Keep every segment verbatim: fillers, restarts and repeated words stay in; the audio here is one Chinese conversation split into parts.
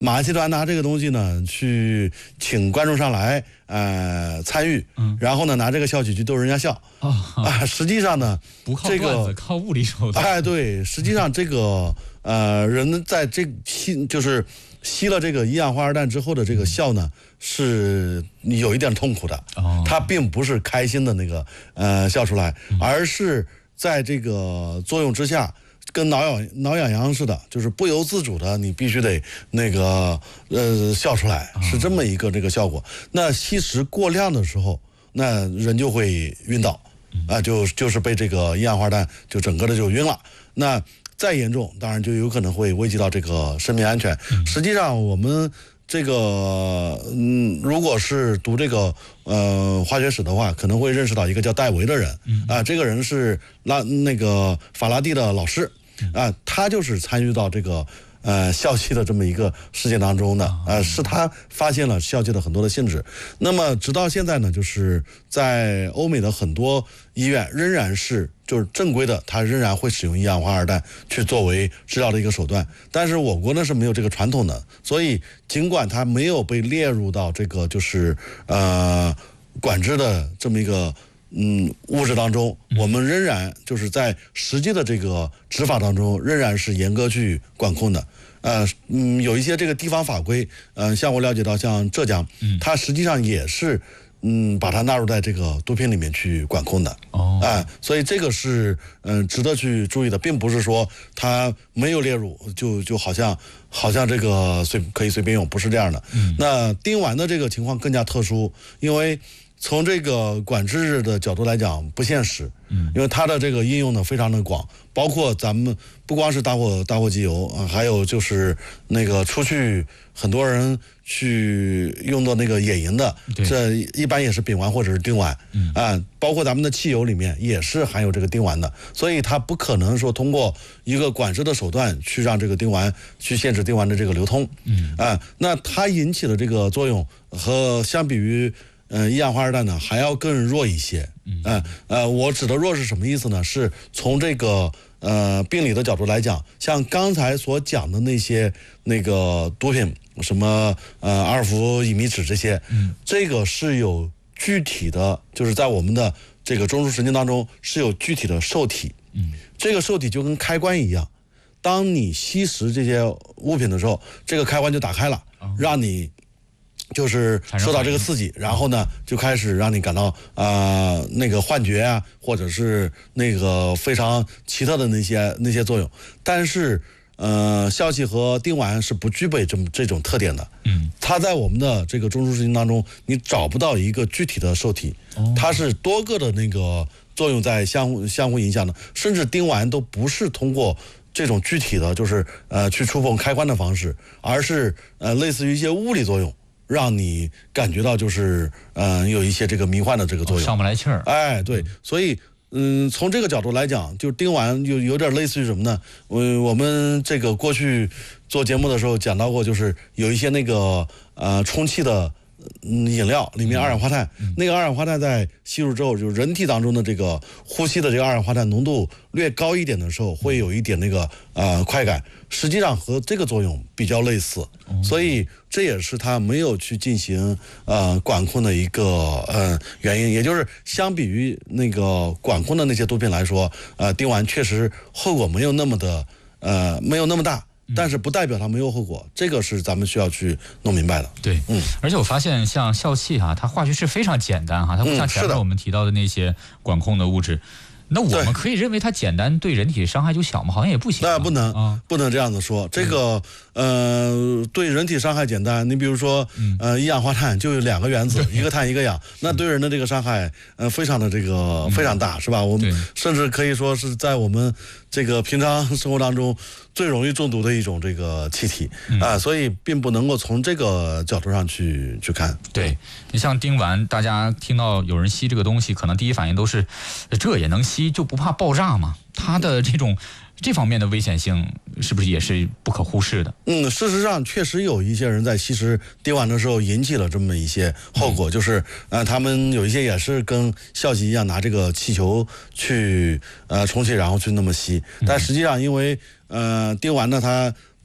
马戏团拿这个东西呢，去请观众上来，呃，参与，嗯，然后呢，拿这个笑曲去逗人家笑，啊、哦呃，实际上呢， 不靠段子，靠物理手段。 哎，对，实际上这个呃，人在这吸就是吸了这个一氧化二氮之后的这个笑呢，是有一点痛苦的，哦，它并不是开心的那个呃笑出来，嗯，而是在这个作用之下。跟挠痒挠痒痒似的，就是不由自主的，你必须得那个呃笑出来，是这么一个这个效果。那吸食过量的时候，那人就会晕倒，啊，就就是被这个一氧化二氮就整个的就晕了。那再严重，当然就有可能会危及到这个生命安全。实际上我们。这个嗯，如果是读这个呃化学史的话，可能会认识到一个叫戴维的人啊、嗯呃，这个人是拉那个法拉第的老师啊、呃，他就是参与到这个呃笑气的这么一个事件当中的啊、呃，是他发现了笑气的很多的性质。那么直到现在呢，就是在欧美的很多医院仍然是就是正规的，它仍然会使用一氧化二氮去作为治疗的一个手段。但是我国呢是没有这个传统的，所以尽管它没有被列入到这个就是呃管制的这么一个嗯物质当中，我们仍然就是在实际的这个执法当中仍然是严格去管控的。呃嗯，有一些这个地方法规，嗯、呃，像我了解到，像浙江，它实际上也是。嗯，把它纳入在这个毒品里面去管控的哦，哎、呃，所以这个是嗯、呃、值得去注意的，并不是说它没有列入就就好像好像这个随可以随便用，不是这样的。嗯，那丁烷的这个情况更加特殊，因为从这个管制的角度来讲不现实，嗯，因为它的这个应用呢非常的广，包括咱们不光是打火打火机油啊，还有就是那个出去很多人。去用的那个野营的，这一般也是丙烷或者是丁烷，啊、嗯呃，包括咱们的汽油里面也是含有这个丁烷的，所以它不可能说通过一个管制的手段去让这个丁烷去限制丁烷的这个流通，嗯，啊、呃，那它引起的这个作用和相比于呃一氧化二氮呢还要更弱一些，嗯，呃呃，我指的弱是什么意思呢？是从这个。呃，病理的角度来讲，像刚才所讲的那些那个毒品，什么呃阿尔福乙醚酯这些，嗯，这个是有具体的，就是在我们的这个中枢神经当中是有具体的受体，嗯，这个受体就跟开关一样，当你吸食这些物品的时候，这个开关就打开了，哦、让你。就是受到这个刺激，然后呢，就开始让你感到啊、呃、那个幻觉啊，或者是那个非常奇特的那些那些作用。但是，呃，笑气和丁烷是不具备这么这种特点的。嗯，它在我们的这个中枢神经当中，你找不到一个具体的受体，它是多个的那个作用在相互相互影响的，甚至丁烷都不是通过。这种具体的就是呃去触碰开关的方式，而是呃类似于一些物理作用。让你感觉到就是嗯、呃、有一些这个迷幻的这个作用， 哦、上不来气儿。 哎，对，所以嗯从这个角度来讲，就丁烷有有点类似于什么呢？我我们这个过去做节目的时候讲到过，就是有一些那个呃充气的。嗯，饮料里面二氧化碳，嗯、那个二氧化碳在吸入之后，就是人体当中的这个呼吸的这个二氧化碳浓度略高一点的时候，会有一点那个呃快感，实际上和这个作用比较类似，嗯、所以这也是它没有去进行呃管控的一个呃原因，也就是相比于那个管控的那些毒品来说，呃，丁烷确实后果没有那么的呃没有那么大。但是不代表它没有后果，这个是咱们需要去弄明白的。 对，嗯，而且我发现像笑气哈、啊，它化学式非常简单哈、啊，它不像前面我们提到的那些管控的物质。那我们可以认为它简单对人体伤害就小吗？好像也不行。 那不能，啊、不能这样子说。这个呃，对人体伤害简单。你比如说，呃，一氧化碳就有两个原子，一个碳一个氧，那对人的这个伤害，呃，非常的这个非常大，是吧？我们甚至可以说是在我们这个平常生活当中最容易中毒的一种这个气体啊、呃，所以并不能够从这个角度上去去看。 对，你像丁烷，大家听到有人吸这个东西，可能第一反应都是这也能吸。就不怕爆炸吗？它的这种这方面的危险性是不是也是不可忽视的？ 嗯，事实上确实有一些人在吸食丁烷的时候引起了这么一些后果，嗯、就是呃，他们有一些也是跟笑气一样拿这个气球去呃充气，然后去那么吸，但实际上因为呃丁烷呢它。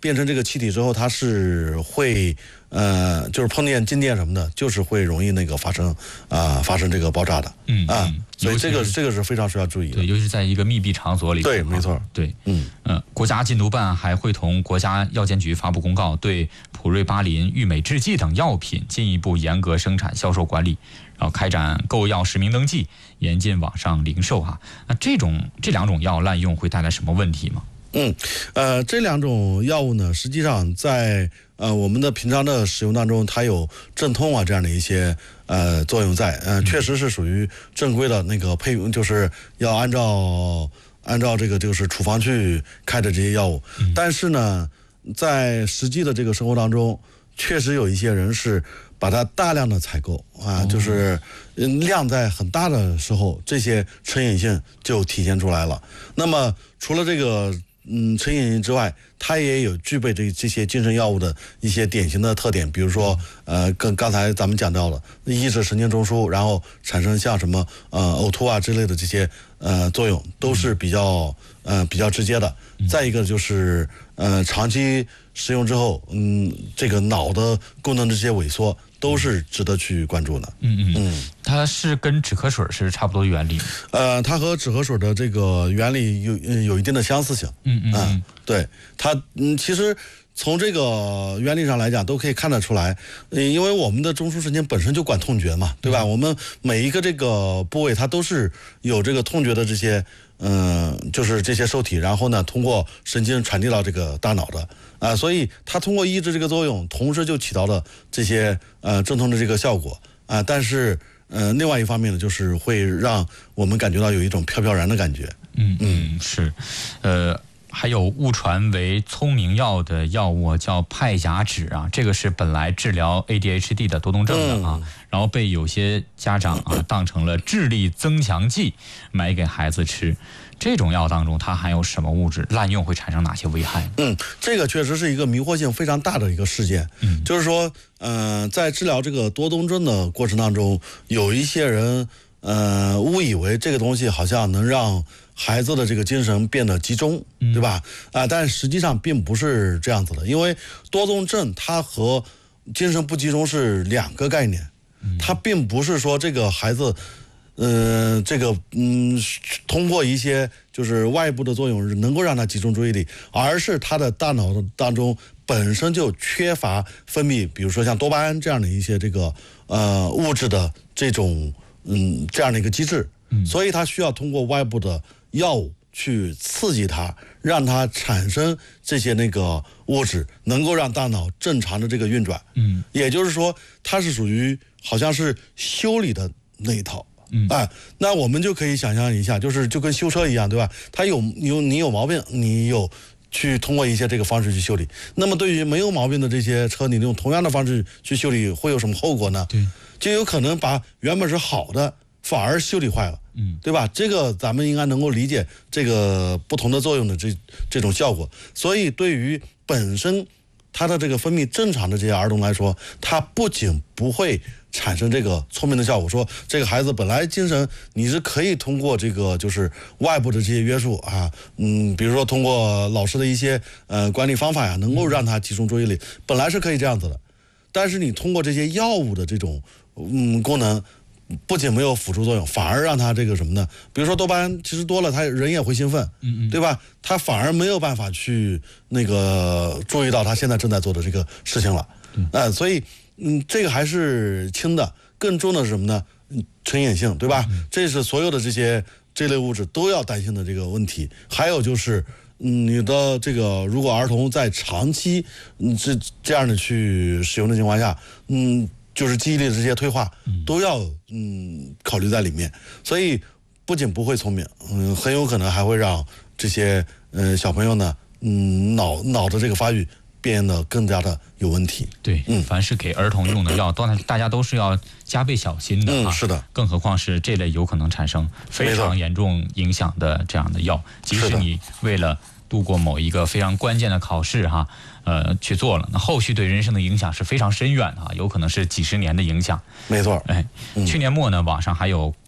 变成这个气体之后，它是会呃，就是碰见静电什么的，就是会容易那个发生啊、呃、发生这个爆炸的。 嗯啊， 嗯所以这个这个是非常需要注意的。 对，尤其是在一个密闭场所里。 对，没错。 对， 嗯呃，国家禁毒办还会同国家药监局发布公告，对普瑞巴林、郁美制剂等药品进一步严格生产、销售管理，然后开展购药实名登记，严禁网上零售哈。那这种这两种药滥用会带来什么问题吗？ 嗯，呃，这两种药物呢，实际上在呃我们的平常的使用当中，它有镇痛啊这样的一些呃作用在，呃，确实是属于正规的那个配用，就是要按照按照这个就是处方去开的这些药物。但是呢，在实际的这个生活当中，确实有一些人是把它大量的采购啊，就是量在很大的时候，这些成瘾性就体现出来了。那么除了这个嗯，成瘾性之外，它也有具备这这些精神药物的一些典型的特点，比如说，呃，跟刚才咱们讲到了抑制神经中枢，然后产生像什么呃呕吐啊之类的这些呃作用，都是比较呃比较直接的。再一个就是呃长期使用之后，嗯，这个脑的功能这些萎缩都是值得去关注的。 嗯嗯嗯，它是跟止咳水是差不多原理。 呃，它和止咳水的这个原理有有一定的相似性。 嗯嗯嗯， 对它，嗯，其实从这个原理上来讲，都可以看得出来，呃，因为我们的中枢神经本身就管痛觉嘛，对吧？嗯、我们每一个这个部位，它都是有这个痛觉的这些，嗯、呃，就是这些受体，然后呢，通过神经传递到这个大脑的，啊、呃，所以它通过抑制这个作用，同时就起到了这些呃镇痛的这个效果啊、呃，但是。呃，另外一方面呢，就是会让我们感觉到有一种飘飘然的感觉。 嗯嗯，是，呃，还有误传为聪明药的药物叫派甲酯啊，这个是本来治疗 A D H D 的多动症的啊，嗯、然后被有些家长啊当成了智力增强剂买给孩子吃。这种药当中它含有什么物质？滥用会产生哪些危害？ 嗯，这个确实是一个迷惑性非常大的一个事件。嗯，就是说，呃，在治疗这个多动症的过程当中，有一些人呃误以为这个东西好像能让孩子的这个精神变得集中，嗯、对吧？啊、呃，但实际上并不是这样子的，因为多动症它和精神不集中是两个概念，嗯、它并不是说这个孩子。嗯、呃，这个嗯，通过一些就是外部的作用能够让他集中注意力，而是他的大脑当中本身就缺乏分泌，比如说像多巴胺这样的一些这个呃物质的这种嗯这样的一个机制，所以他需要通过外部的药物去刺激它，让它产生这些那个物质，能够让大脑正常的这个运转。嗯，也就是说，它是属于好像是修理的那一套。嗯，哎，那我们就可以想象一下，就是就跟修车一样，对吧？它有有你有毛病，你有去通过一些这个方式去修理。那么对于没有毛病的这些车，你用同样的方式去修理，会有什么后果呢？对，就有可能把原本是好的反而修理坏了，嗯，对吧？这个咱们应该能够理解这个不同的作用的这这种效果。所以对于本身它的这个分泌正常的这些儿童来说，它不仅不会产生这个聪明的效果，说这个孩子本来精神你是可以通过这个就是外部的这些约束啊，嗯，比如说通过老师的一些呃管理方法呀，能够让他集中注意力，本来是可以这样子的，但是你通过这些药物的这种嗯功能，不仅没有辅助作用，反而让他这个什么呢？比如说多巴胺其实多了，他人也会兴奋，嗯嗯，对吧？他反而没有办法去那个注意到他现在正在做的这个事情了，嗯、呃，所以。嗯，这个还是轻的，更重的是什么呢？嗯，成瘾性，对吧？嗯、这是所有的这些这类物质都要担心的这个问题。还有就是，嗯，你的这个如果儿童在长期嗯这这样的去使用的情况下，嗯，就是记忆力的这些退化都要嗯考虑在里面。所以不仅不会聪明，嗯，很有可能还会让这些呃小朋友呢，嗯，脑脑的这个发育。变得更加的有问题。 对，嗯，凡是给儿童用的药，都大家都是要加倍小心的啊。 嗯，是的。 更何况是这类有可能产生非常严重影响的这样的药，即使你为了度过某一个非常关键的考试哈，呃，去做了，那后续对人生的影响是非常深远的啊，有可能是几十年的影响。 没错。 哎，嗯、去年末呢，网上还有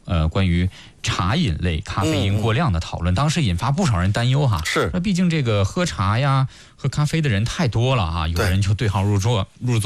呃关于茶饮类咖啡因过量的讨论，嗯、当时引发不少人担忧哈。 是， 那毕竟这个喝茶呀、喝咖啡的人太多了哈，有人就对号入座入座。